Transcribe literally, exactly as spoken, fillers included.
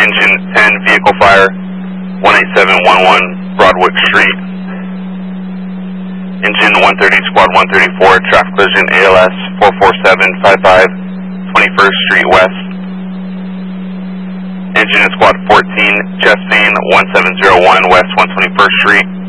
Engine ten, vehicle fire, one eight seven one one Broadwick Street. Engine one thirty, squad one thirty-four, traffic collision A L S four four seven five five, twenty-first Street West. Engine in squad fourteen, chest main one seven zero one West one twenty-first Street.